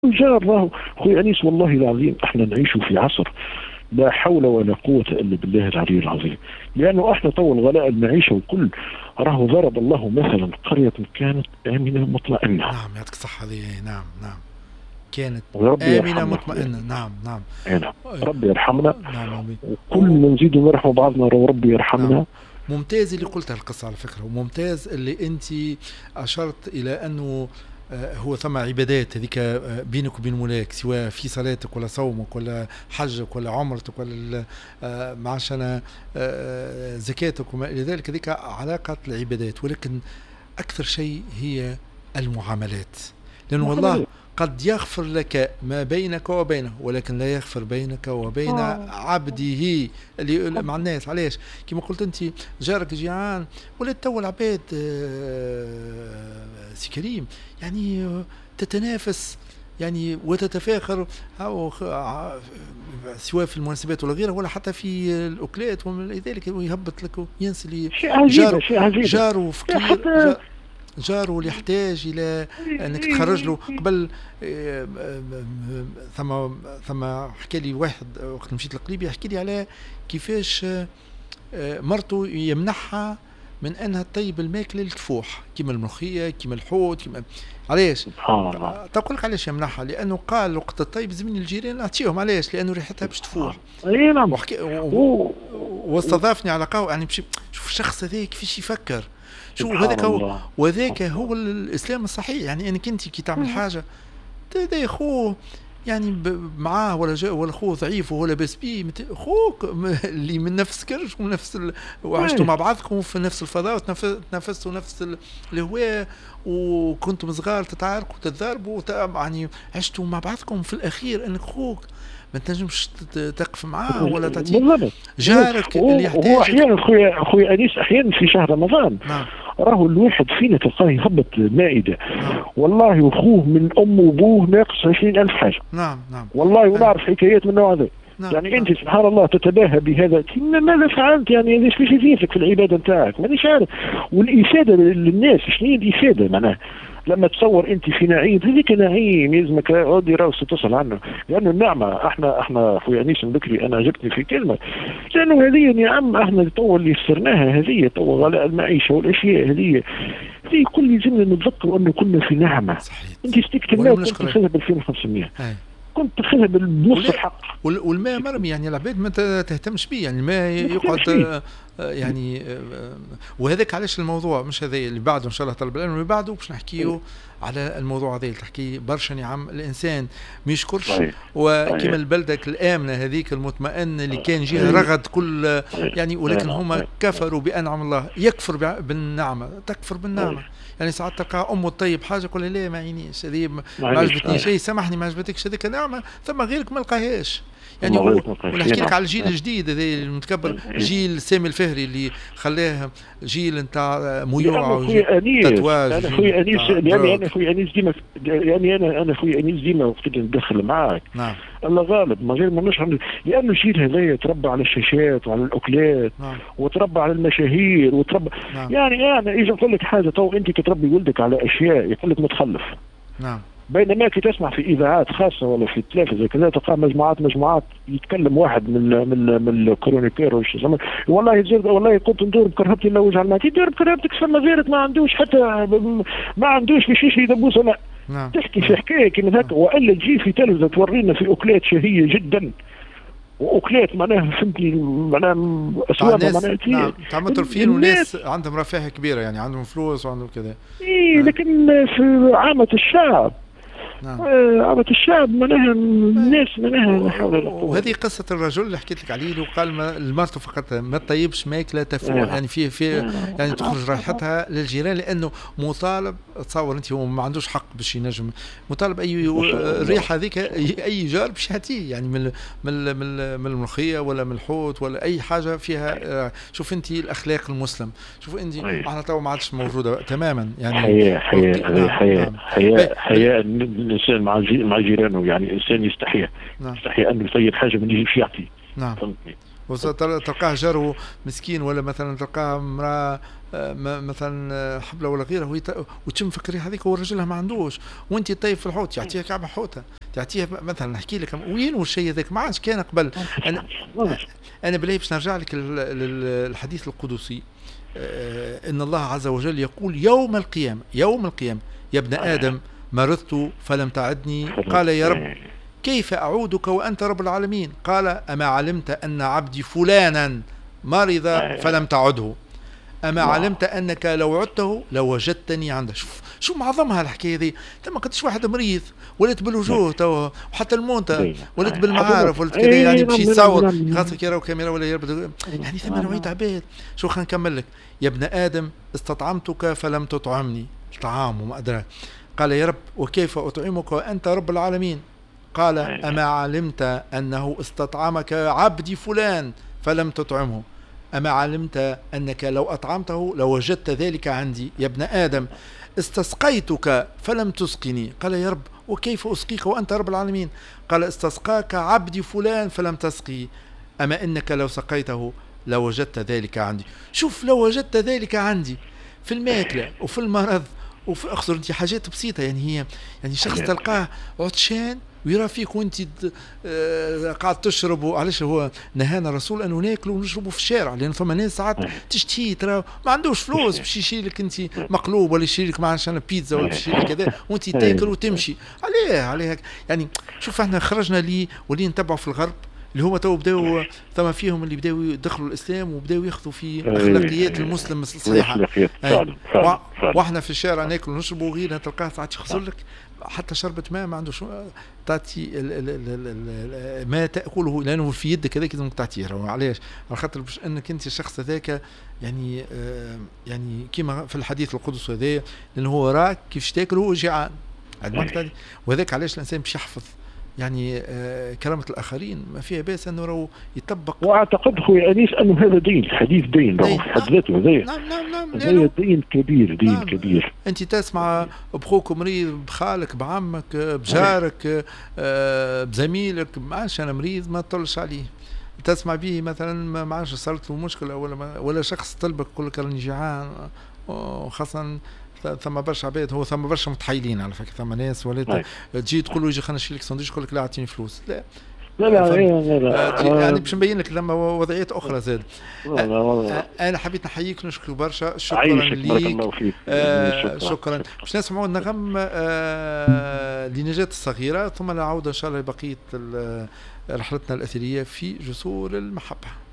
جار راهو خويا انيس، والله العظيم احنا نعيش في عصر لا حول ولا قوة الا بالله العلي العظيم. لانه احنا طول غلاء المعيشة وكل، راهو ضرب الله مثلا قرية كانت آمنة مطمئنة. نعم يعطيك الصحة، هذه نعم نعم، كانت وربي آمنة يرحمنا مطمئنة، نعم نعم. هنا، أي. ربي يرحمنا. نعم أمين. وكل ما نزيد نرحم بعضنا وربي نعم. يرحمنا. ممتاز اللي قلتها القصة على فكرة، وممتاز اللي أنت أشرت إلى أنه هو ثم عبادات هذيك بينك وبين مولاك، سواء في صلاتك ولا صومك ولا حجك ولا عمرتك ولا معاش أنا زكاتك وما إلى ذلك، هذيك علاقة العبادات. ولكن أكثر شيء هي المعاملات، لأنه والله قد يغفر لك ما بينك وبينه، ولكن لا يغفر بينك وبين عبده اللي مع الناس. علاش؟ كما قلت انت، جارك جيعان ولا تو العباد سي كريم، يعني تتنافس يعني وتتفاخر، سواء في المناسبات ولا غيرها، ولا حتى في الاكلات وما الى ذلك، ويهبط لك وينسى لي شيء عجيب، جاره، شيء عجيب جاره فقير، حتى. جاره اللي يحتاج الى انك تخرج له قبل. ثم حكى لي واحد وقت مشيت لقليبي، يحكي لي على كيفاش مرته يمنحها من انها تطيب الماكله اللي تفوح، كيما الملوخيه كيما الحوت كيما. علاش؟ سبحان الله. تقول لك علاش يمنحها؟ لانه قال وقت الطيب زميل الجيران اعطيهم. علاش؟ لانه ريحتها باش تفوح. اي نعم. واستضافني على قهوه، يعني مشي شوف الشخص هذا كيفاش يفكر، شو هذاك هو، وذاك هو الاسلام الصحيح. يعني انك انت كي تعمل حاجه تدي خوه، يعني معاه ولا جاء ولا خوه ضعيف ولا باس بيه، خوك اللي من نفس كرش ومن نفس وعشتوا مع بعضكم في نفس الفضاء وتنفسوا نفس الهواء، وكنتم صغار تتعاركوا وتتضاربوا، يعني عشتوا مع بعضكم. في الاخير انك خوك ما تنجمش تقف معاه ولا تعطيه. جارك اللي يحتاج. هو احيانا خويا انيس، احيانا في شهر رمضان نعم. راهو الواحد فينا تلقاه يهبط مائده، نعم. والله واخوه من امه وابوه ناقص 20,000 حاجه. نعم نعم. والله ونعرف حكايات من النوع هذا. نعم. يعني انت سبحان الله تتباهى بهذا، ماذا فعلت؟ يعني ليش في يزيدك في العباده نتاعك؟ مانيش عارف. والافاده للناس شنو هي الافاده معناها؟ لما تصور انت في نعيم، هذيك نعيم يلزمك عودي راس تصل عنه، لانه النعمه احنا خويا انيس بكري، انا عجبتني في كلمه، لانه هذه يا عم احنا تو اللي خسرناها، هذه تو غلاء المعيشه والاشياء هذه كل يلزمنا نتذكروا انه كنا في نعمه. صحيح. انت اشتكت الماء كنت تاخذها ب 2500، كنت تاخذها بنص الحق. والماء مرمي، يعني العباد ما تهتمش به، يعني الماء يقعد يعني. وهذاك علاش الموضوع مش هذا اللي بعده ان شاء الله طلب العلم، اللي بعده باش نحكيه على الموضوع هذا اللي تحكي برشا نعم الانسان ما يشكرش. وكما البلده الامنه هذيك المطمئنه اللي كان جهه رغد كل يعني، ولكن هما كفروا بانعم الله. يكفر بالنعمه تكفر بالنعمه. يعني ساعات تلقى امه طيب حاجه كلها لا ما عينيش، هذه ما عجبتني شيء، سامحني ما عجبتكش هذيك نعمه، ثم غيرك ما لقاهاش. يعني ونحكي لك على الجيل الجديد هذا المتكبر، جيل سامي الفهري اللي خلاه جيل نتاع ميوعه وتتواج. انا خويا انيس، يعني انا خويا انيس ديما، يعني انا خويا انيس ديما وقت اللي ندخل معاك. نعم. الله غالب ما غير ما نشعر، لانه الجيل هذايا تربى على الشاشات وعلى الاكلات. نعم. وتربى على المشاهير وتربى. نعم. يعني انا اجي نقول لك حاجه، تو انت تربي ولدك على اشياء يقول لك متخلف. نعم. بينما كي تسمع في اذاعات خاصه ولا في التلفزه كذا تلقى مجموعات يتكلم واحد من الكرونيكير والله كنت ندور بكرهبتي الا وجه الماء، يدور بكرهبتك فما غيرك ما عندوش حتى ما عندوش باش يشري دبوس ولا. نعم. تحكي في حكايه كيما هكا، والا تجي في تلفزه تورينا في اكلات شهيه جدا، واكلات معناها فهمتني معناها اسواق معناها نعم تاع مترفين وناس عندهم رفاهيه كبيره، يعني عندهم فلوس وعندهم كذا. اي لكن في عامه الشعب. نعم. عامة الشعب معناها الناس معناها. وهذه قصة الرجل اللي حكيت لك عليه، وقال المرته فقط ما تطيبش ماكلة تفوح. يعني في يعني تخرج رائحتها للجيران، لأنه مطالب. تصور أنت هو ما عندوش حق باش ينجم، مطالب أي الريحة هذيك أي جار باش يعطيه، يعني من الملوخية ولا من الحوت ولا أي حاجة فيها. شوف أنت الأخلاق المسلم، شوف أنت احنا تو ما عادش موجودة تماما. يعني حياء الانسان مع جيرانه، يعني الانسان يستحي. نعم. يستحي انه يصير حاجه من يجي يعطي. نعم. فهمتني. تلقاه جاره مسكين، ولا مثلا تلقاه امراه مثلا حبله ولا غيره، وتشم فكري هذيك هو رجلها ما عندوش، وانت طيب في الحوت يعطيها كعبه حوته، تعطيها مثلا. نحكي لك وين والشيء هذاك ما عادش كان قبل. انا بلاي باش نرجع لك الحديث القدسي. ان الله عز وجل يقول يوم القيامه يا ابن ادم مرضت فلم تعدني، قال يا رب كيف أعودك وأنت رب العالمين؟ قال أما علمت أن عبدي فلانا مرض فلم تعده؟ أما علمت أنك لو عدته لوجدتني عنده؟ شو معظمها الحكاية ذي. ما قدش واحد مريض ولت بالوجوه توا، وحتى المونتا ولت بالمعارف ولت كذا، يعني بشي يتصور خاطر يراو كاميرا ولا يربط، يعني ثم نوعية عباد. شو خلينا نكمل لك. يا ابن آدم استطعمتك فلم تطعمني، طعام وما أدراك. قال يا رب وكيف أطعمك وأنت رب العالمين؟ قال أما علمت أنه استطعمك عبدي فلان فلم تطعمه؟ أما علمت أنك لو أطعمته لوجدت ذلك عندي؟ يا ابن آدم استسقيتك فلم تسقني. قال يا رب وكيف أسقيك وأنت رب العالمين؟ قال استسقاك عبدي فلان فلم تسقي، أما إنك لو سقيته لوجدت ذلك عندي. شوف لو وجدت ذلك عندي في الماكلة وفي المرض وفي أخسر انت حاجات بسيطة. يعني هي يعني شخص تلقاه عطشان ويرى فيك وانت قاعد تشرب. علاش هو نهانا الرسول انه ناكلوا ونشربوا في الشارع، لان ثم ناس ساعات تشتهي ترى ما عندوش فلوس باش يشيل لك انت مقلوب ولا يشيل لك معنا بيتزا ولا يشيل لك كذا وانت تاكل وتمشي. عليه يعني شوف احنا خرجنا لي ولي نتبعوا في الغرب اللي هو تو بداوا ثم فيهم اللي بداوا يدخلوا الاسلام وبداوا ياخذوا في اخلاقيات المسلم الصحيحه. واحنا في الشارع ناكل ونشرب وغيرها تلقاه ساعات يخسر لك حتى شربة ماء ما عندوش تعطي ما تاكله لانه في يدك هذاك لازم تعطيه. علاش؟ على خاطر باش انك انت الشخص هذاك يعني يعني كما في الحديث القدسي هذا، لانه هو راك كيفاش تاكل هو جيعان. وهذاك علاش الانسان باش يحفظ يعني كرامة الآخرين ما فيها بأس أنه راهو يطبق. وأعتقد خويا أنيس أنه هذا دين، الحديث دين في حد ذاته. نعم هذا دين كبير، دين كبير. أنت تسمع بخوك مريض، بخالك، بعمك، بجارك، بزميلك ما عادش أنا مريض ما تطلش عليه. تسمع به مثلا ما عادش صارت له مشكلة ولا شخص طلبك يقول لك راني جيعان، وخاصة ثم برشا عباد، هو ثم برشا متحايلين على فكره. ثم ناس ولات تجي تقول له يجي خلينا نشيل لك سندويش يقول لك لا اعطيني فلوس. لا يعني باش نبين لك لما وضعيات اخرى زاد. انا حبيت نحييك ونشكرك برشا. شكرا ليك. شكرا. باش نسمعوا النغم لنجاة الصغيره ثم نعود ان شاء الله لبقيه رحلتنا الاثريه في جسور المحبه.